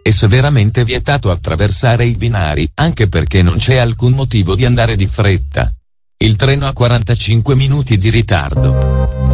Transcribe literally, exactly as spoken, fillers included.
È severamente vietato attraversare i binari, anche perché non c'è alcun motivo di andare di fretta. Il treno ha quarantacinque minuti di ritardo.